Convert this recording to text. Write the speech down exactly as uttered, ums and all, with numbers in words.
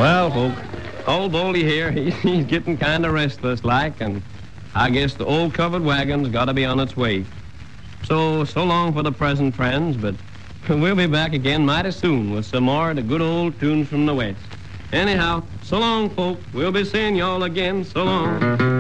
Well, folks, old Baldy here, he, he's getting kind of restless like, and I guess the old covered wagon's got to be on its way. So, so long for the present, friends, but we'll be back again mighty soon with some more of the good old tunes from the West. Anyhow, so long, folks. We'll be seeing y'all again. So long.